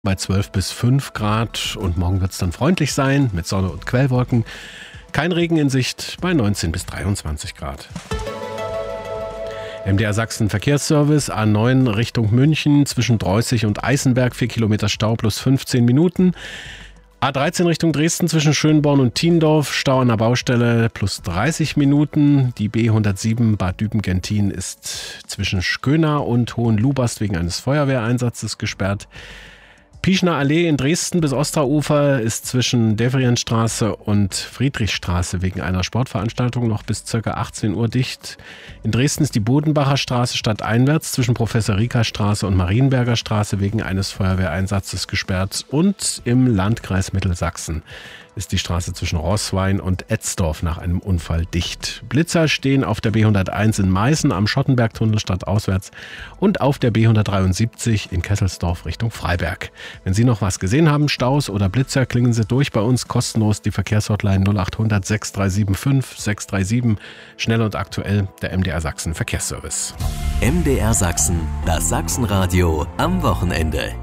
bei 12 bis 5 Grad und morgen wird es dann freundlich sein mit Sonne und Quellwolken. Kein Regen in Sicht bei 19 bis 23 Grad. MDR Sachsen Verkehrsservice A9 Richtung München zwischen Dreußig und Eisenberg 4 Kilometer Stau plus 15 Minuten. A13 Richtung Dresden zwischen Schönborn und Thiendorf, Stau an der Baustelle plus 30 Minuten. Die B107 Bad Düben-Gentin ist zwischen Schköna und Hohenlubast wegen eines Feuerwehreinsatzes gesperrt. Pischner Allee in Dresden bis Osterufer ist zwischen Devrienstraße und Friedrichstraße wegen einer Sportveranstaltung noch bis ca. 18 Uhr dicht. In Dresden ist die Bodenbacher Straße stadteinwärts zwischen Professor-Rieker-Straße und Marienberger Straße wegen eines Feuerwehreinsatzes gesperrt. Und im Landkreis Mittelsachsen ist die Straße zwischen Roßwein und Etzdorf nach einem Unfall dicht. Blitzer stehen auf der B101 in Meißen am Schottenbergtunnel stadtauswärts und auf der B173 in Kesselsdorf Richtung Freiberg. Wenn Sie noch was gesehen haben, Staus oder Blitzer, klingen Sie durch bei uns kostenlos die Verkehrshotline 0800 6375 637. Schnell und aktuell der MDR Sachsen Verkehrsservice. MDR Sachsen, das Sachsenradio am Wochenende.